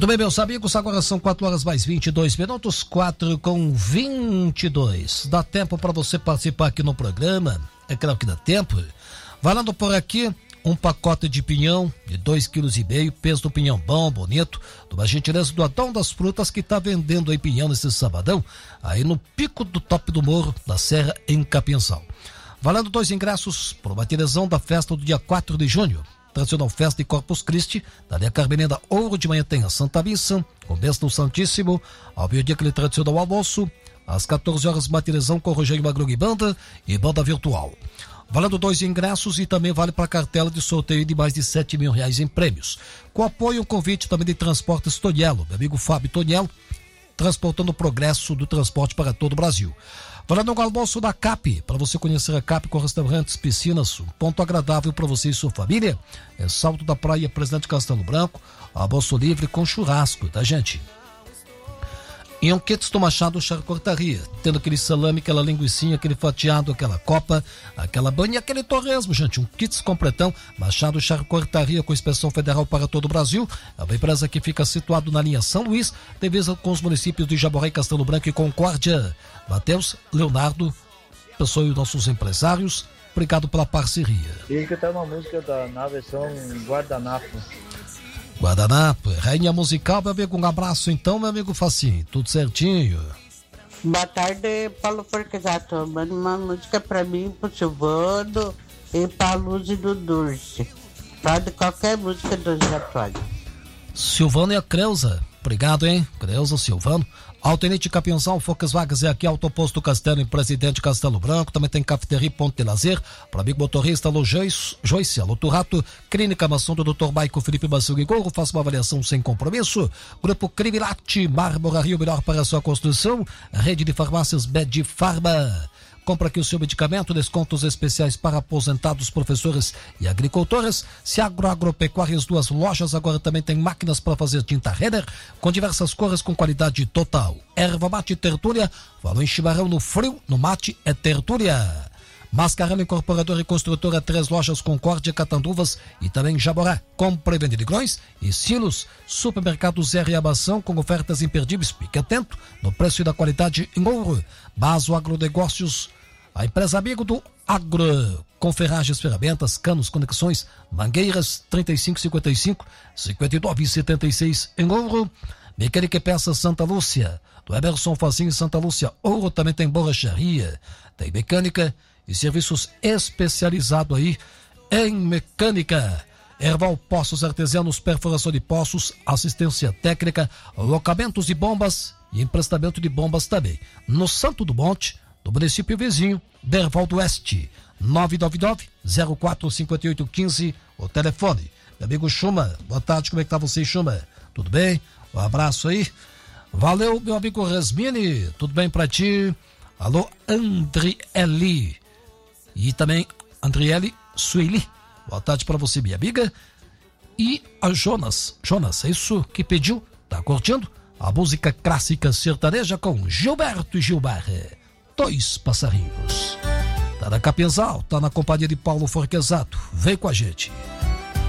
Muito bem, meus amigos, agora são 4h mais 22, 4h22. Dá tempo para você participar aqui no programa? É claro que dá tempo. Valendo por aqui um pacote de pinhão de 2,5 kg, peso do pinhão bom, bonito, de uma gentileza do Adão das Frutas, que está vendendo aí pinhão nesse sabadão, aí no pico do Top do Morro, da Serra, em Capinzal. Valendo 2 ingressos para uma televisão da festa do dia 4 de junho. Tradicional festa de Corpus Christi, da Linha Carmenenda Ouro. De manhã tem a Santa Missa, com bênção do Santíssimo. Ao meio-dia, aquele tradicional almoço. Às 14 horas, materização com Rogério Magro e banda virtual. Valendo 2 ingressos e também vale para a cartela de sorteio de mais de R$7 mil em prêmios. Com apoio, um convite também de Transportes Toniello, meu amigo Fábio Toniello, transportando o progresso do transporte para todo o Brasil. Valendo um almoço da CAP, para você conhecer a CAP com restaurantes, piscinas, um ponto agradável para você e sua família. É Salto da Praia, Presidente Castelo Branco, almoço livre com churrasco, tá, gente? E um kits do Machado Charcutaria, tendo aquele salame, aquela linguicinha, aquele fatiado, aquela copa, aquela banha e aquele torresmo, gente. Um kits completão, Machado Charcutaria, com inspeção federal para todo o Brasil. É uma empresa que fica situado na linha São Luís, divisa com os municípios de Jaboré, Castelo Branco e Concórdia. Matheus, Leonardo, pessoa e nossos empresários, obrigado pela parceria. E que tá uma música na versão Guardanapo. Guardanapo, rainha musical, meu amigo, um abraço então, meu amigo Facinho, tudo certinho? Boa tarde, Paulo Forquesato, manda uma música pra mim, pro Silvano e pra Luz e do Durce. Pode qualquer música do Giratório. Silvano e a Creuza, obrigado, hein? Creuza, Silvano. Altenite Capinzal, Volkswagen é aqui, Autoposto Castelo, em Presidente Castelo Branco. Também tem Cafeteria Ponte de Lazer, para amigo motorista, Alô Joyce, Alô Turrato, Clínica Maçom do Dr. Maico Felipe Bacio Gouro, faça uma avaliação sem compromisso. Grupo Crivilate, Mármora Rio, melhor para a sua construção. Rede de farmácias Med Farma. Compra aqui o seu medicamento, descontos especiais para aposentados, professores e agricultores. Ciagro Agropecuária, as 2 lojas agora também tem máquinas para fazer tinta Renner, com diversas cores, com qualidade total. Erva mate Tertúlia, falou em chimarrão no frio, no mate é Tertúlia. Mascarano Incorporadora e Construtora, 3 lojas, Concórdia, Catanduvas e também Jaborá. Compra e vende de grões e silos. Supermercado Zé Riabação, com ofertas imperdíveis. Fique atento no preço e da qualidade em ouro. Baso Agronegócios, a empresa amigo do Agro, com ferragens, ferramentas, canos, conexões, mangueiras, 3555-5976 em ouro. Mecânica e Peças Santa Lúcia, do Emerson Fazinho Santa Lúcia. Ouro também tem borracharia, tem mecânica e serviços especializados aí em mecânica. Erval Poços Artesianos, perfuração de poços, assistência técnica, locamentos de bombas e emprestamento de bombas também. No Santo do Monte, do município vizinho, Derval do Oeste, 999-045815, o telefone. Meu amigo Chuma, boa tarde, como é que tá você, Chuma? Tudo bem? Um abraço aí. Valeu, meu amigo Resmini, tudo bem pra ti? Alô, Andriele. E também Andriele Sueli. Boa tarde pra você, minha amiga. E a Jonas, é isso que pediu? Tá curtindo? A música clássica sertaneja com Gilberto e Gilmar. 2 passarinhos. Tá na Capinzal, tá na companhia de Paulo Forquesato. Vem com a gente.